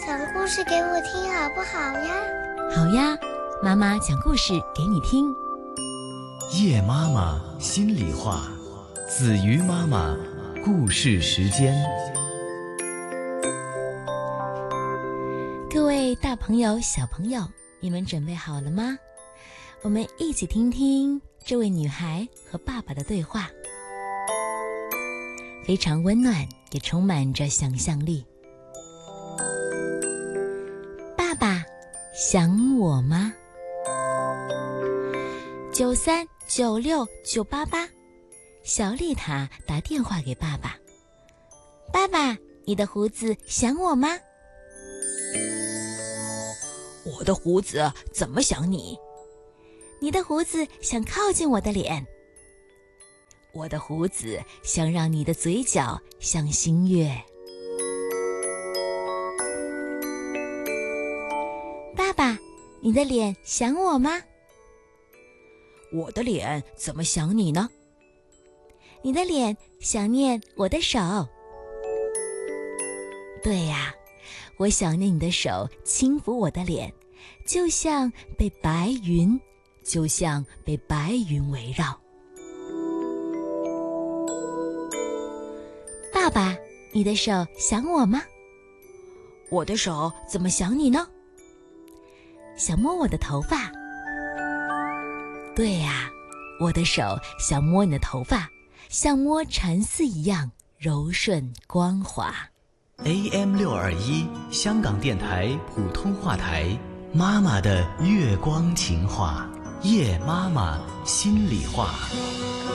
讲故事给我听好不好呀？ 好呀，妈妈讲故事给你听。 叶妈妈心里话，子瑜妈妈故事时间。 各位大朋友小朋友，你们准备好了吗？我们一起听听这位女孩和爸爸的对话，非常温暖，也充满着想象力。爸爸想我吗？93969888，小丽塔打电话给爸爸。爸爸，你的胡子想我吗？ 我的胡子怎么想你？ 你的胡子想靠近我的脸。 我的胡子想让你的嘴角像新月。 爸爸，你的脸想我吗？ 我的脸怎么想你呢？ 你的脸想念我的手。对呀，我想念你的手轻抚我的脸，就像被白云围绕。爸爸，你的手想我吗？ 我的手怎么想你呢？ 想摸我的头发。对呀，我的手想摸你的头发，像摸蚕丝一样柔顺光滑。 AM621 香港电台普通话台，妈妈的月光情话，叶妈妈心里话。